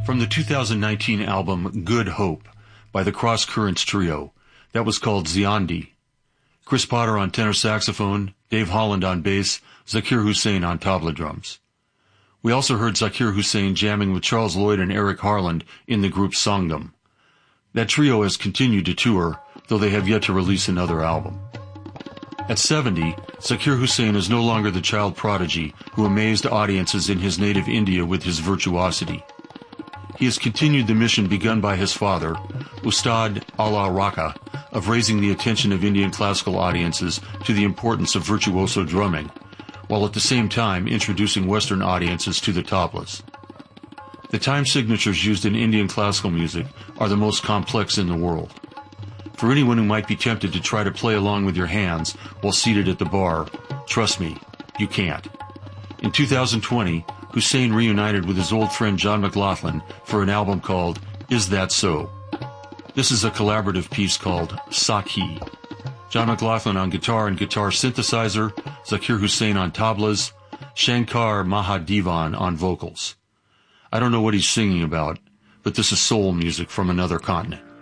From the 2019 album Good Hope by the Cross Currents Trio, that was called Ziandi. Chris Potter on tenor saxophone, Dave Holland on bass, Zakir Hussain on tabla drums. We also heard Zakir Hussain jamming with Charles Lloyd and Eric Harland in the group Sangam. That trio has continued to tour, though they have yet to release another album. At 70, Zakir Hussain is no longer the child prodigy who amazed audiences in his native India with his virtuosity. He has continued the mission begun by his father, Ustad Ala Raka, of raising the attention of Indian classical audiences to the importance of virtuoso drumming, while at the same time introducing Western audiences to the tablas. The time signatures used in Indian classical music are the most complex in the world. For anyone who might be tempted to try to play along with your hands while seated at the bar, trust me, you can't. In 2020, Hussain reunited with his old friend John McLaughlin for an album called Is That So? This is a collaborative piece called Sakhi. John McLaughlin on guitar and guitar synthesizer, Zakir Hussain on tablas, Shankar Mahadevan on vocals. I don't know what he's singing about, but this is soul music from another continent.